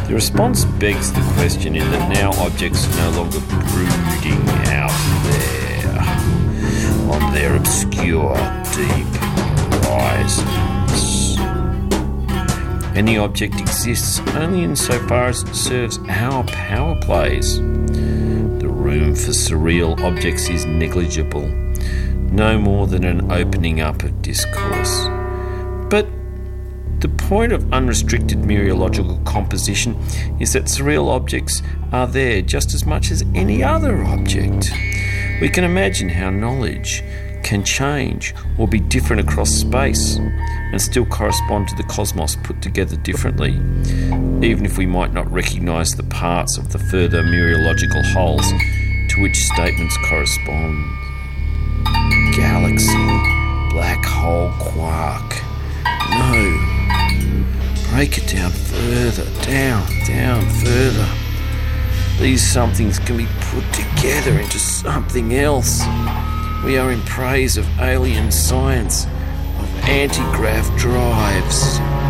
The response begs the question in that now objects are no longer brooding out there on their obscure, deep horizons. Any object exists only insofar as it serves our power plays. The room for surreal objects is negligible, no more than an opening up of discourse. But the point of unrestricted mereological composition is that surreal objects are there just as much as any other object. We can imagine how knowledge can change or be different across space and still correspond to the cosmos put together differently, even if we might not recognise the parts of the further mereological wholes to which statements correspond. Galaxy, black hole, quark. No. Break it down further, down further. These somethings can be put together into something else. We are in praise of alien science, of anti-grav drives.